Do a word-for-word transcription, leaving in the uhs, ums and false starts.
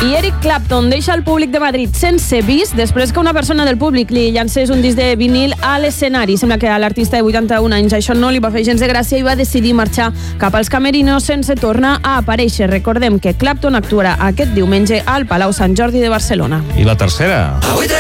I Eric Clapton deixa el públic de Madrid sense vis després que una persona del públic li llancés un disc de vinil a l'escenari. Sembla que a l'artista de vuitanta-un anys això no li va fer gens de gràcia i va decidir marxar cap als camerinos sense tornar a aparèixer. Recordem que Clapton actuarà aquest diumenge al Palau Sant Jordi de Barcelona. I la tercera? Avui